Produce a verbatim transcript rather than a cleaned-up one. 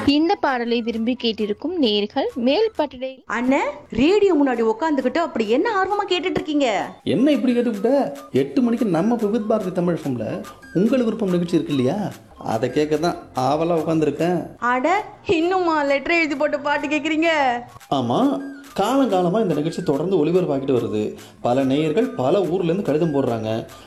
இந்த பாடலை விரும்பி கேட்டிருக்கும் நேர்கள் மேல் பட்டடை அண்ணே, ரேடியோ முன்னாடி உட்காந்துக்கிட்டு அப்படி என்ன ஆர்வமா கேட்டுட்டு இருக்கீங்க? என்ன இப்படி கேட்டுவிட்ட? எட்டு மணிக்கு நம்ம விவித் பாரதி தமிழ் ஃபம்ல உங்கள் விருப்பம் நிகழ்ச்சி இருக்கு இல்லையா, அதை கேட்க தான் ஆவலாக உட்காந்துருக்கேன். அட, இன்னுமா லெட்டர் எழுதி போட்டு பாட்டு கேட்குறீங்க? ஆமாம், காலங்காலமாக இந்த நிகழ்ச்சி தொடர்ந்து ஒளிபரப்பாக்கிட்டு வருது. பல நேயர்கள் பல ஊர்லேருந்து கடிதம் போடுறாங்க.